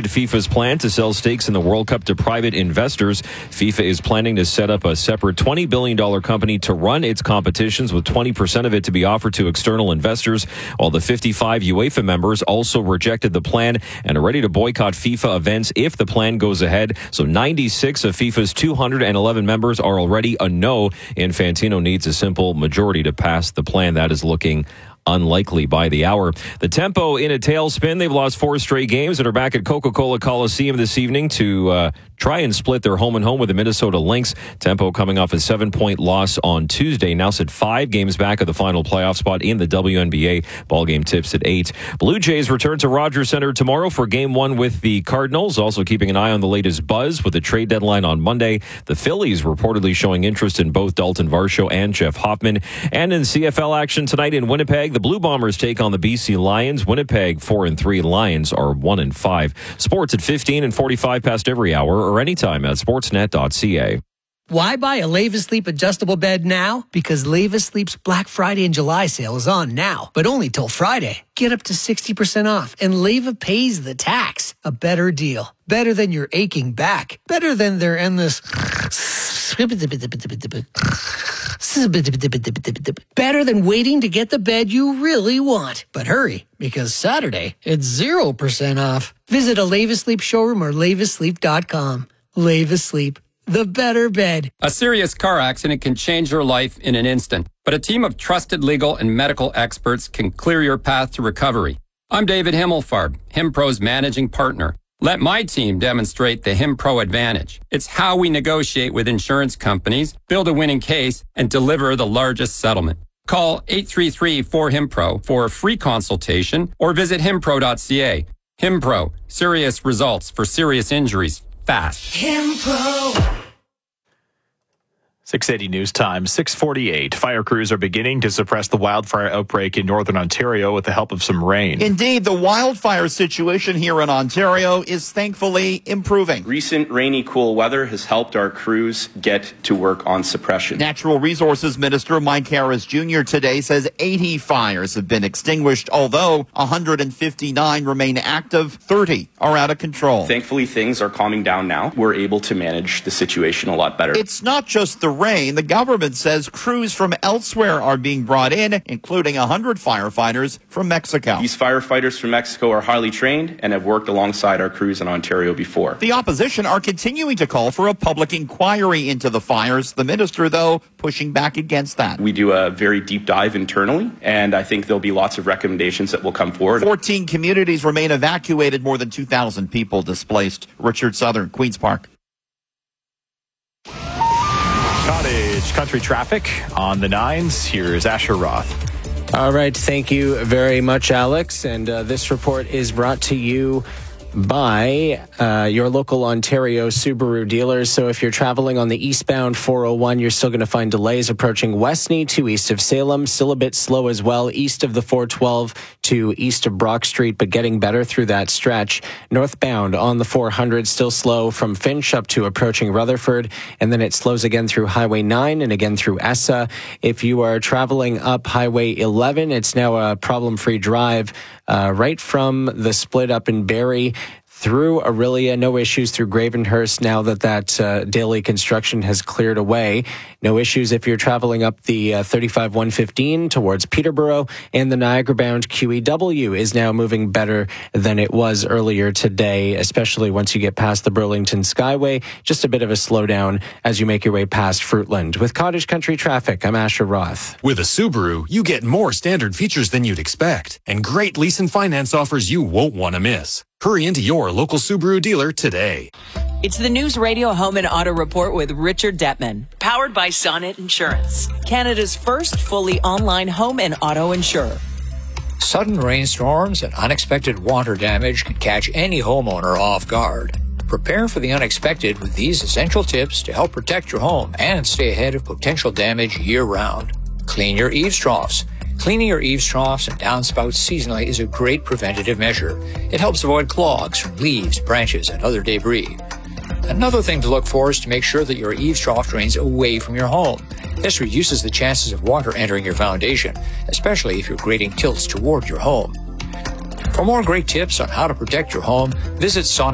rejected FIFA's plan to sell stakes in the World Cup to private investors. FIFA is planning to set up a separate $20 billion company to run its competitions, with 20% of it to be offered to external investors, while the 55 UEFA members also rejected the plan and are ready to boycott FIFA events if the plan goes ahead. So 96 of FIFA's 211 members are already a no. Infantino needs a simple majority to pass the plan. That is looking unlikely by the hour. The Tempo in a tailspin. They've lost 4 straight games and are back at Coca-Cola Coliseum this evening to try and split their home and home with the Minnesota Lynx. Tempo coming off a 7-point loss on Tuesday. Now sit 5 games back of the final playoff spot in the WNBA. Ballgame tips at 8. Blue Jays return to Rogers Center tomorrow for Game 1 with the Cardinals. Also keeping an eye on the latest buzz with the trade deadline on Monday. The Phillies reportedly showing interest in both Dalton Varsho and Jeff Hoffman. And in CFL action tonight in Winnipeg, the Blue Bombers take on the BC Lions. Winnipeg 4-3. Lions are 1-5. Sports at 15 and 45 past every hour or anytime at sportsnet.ca. Why buy a Leva Sleep adjustable bed now? Because Leva Sleep's Black Friday and July sale is on now, but only till Friday. Get up to 60% off, and Leva pays the tax. A better deal. Better than your aching back. Better than their endless... Better than waiting to get the bed you really want. But hurry, because Saturday, it's 0% off. Visit a Leva Sleep showroom or levasleep.com. Leva Sleep. The better bed. A serious car accident can change your life in an instant, but a team of trusted legal and medical experts can clear your path to recovery. I'm David Himmelfarb, HimPro's managing partner. Let my team demonstrate the HimPro advantage. It's how we negotiate with insurance companies, build a winning case, and deliver the largest settlement. Call 833-4HIMPRO for a free consultation or visit himpro.ca. HimPro, serious results for serious injuries. Fast. HimPro. 6:80 news time, 6:48. Fire crews are beginning to suppress the wildfire outbreak in northern Ontario with the help of some rain. Indeed, the wildfire situation here in Ontario is thankfully improving. Recent rainy, cool weather has helped our crews get to work on suppression. Natural Resources Minister Mike Harris Jr. today says 80 fires have been extinguished, although 159 remain active, 30 are out of control. Thankfully, things are calming down now. We're able to manage the situation a lot better. It's not just the rain. The government says crews from elsewhere are being brought in, including 100 firefighters from Mexico. These firefighters from Mexico are highly trained and have worked alongside our crews in Ontario before. The opposition are continuing to call for a public inquiry into the fires. The minister, though, pushing back against that. We do a very deep dive internally, and I think there'll be lots of recommendations that will come forward. 14 communities remain evacuated, more than 2,000 people displaced. Richard Southern, Queen's Park. Cottage country traffic on the 9s. Here's Asher Roth. All right. Thank you very much, Alex. And this report is brought to you by your local Ontario Subaru dealers. So if you're traveling on the eastbound 401, you're still going to find delays approaching Westney to east of Salem. Still a bit slow as well, east of the 412 to east of Brock Street, but getting better through that stretch. Northbound on the 400, still slow from Finch up to approaching Rutherford, and then it slows again through Highway 9 and again through Essa. If you are traveling up Highway 11, it's now a problem-free drive right from the split up in Barrie through Aurelia. No issues through Gravenhurst now that daily construction has cleared away. No issues if you're traveling up the 35-115 towards Peterborough, and the Niagara-bound QEW is now moving better than it was earlier today, especially once you get past the Burlington Skyway. Just a bit of a slowdown as you make your way past Fruitland. With Cottage Country Traffic, I'm Asher Roth. With a Subaru, you get more standard features than you'd expect, and great lease and finance offers you won't want to miss. Hurry into your local Subaru dealer today. It's the News Radio Home and Auto Report with Richard Detman, powered by Sonnet Insurance, Canada's first fully online home and auto insurer. Sudden rainstorms and unexpected water damage can catch any homeowner off guard. Prepare for the unexpected with these essential tips to help protect your home and stay ahead of potential damage year-round. Clean your eaves troughs. Cleaning your eaves troughs and downspouts seasonally is a great preventative measure. It helps avoid clogs from leaves, branches, and other debris. Another thing to look for is to make sure that your eaves trough drains away from your home. This reduces the chances of water entering your foundation, especially if your grading tilts toward your home. For more great tips on how to protect your home, visit Sonnet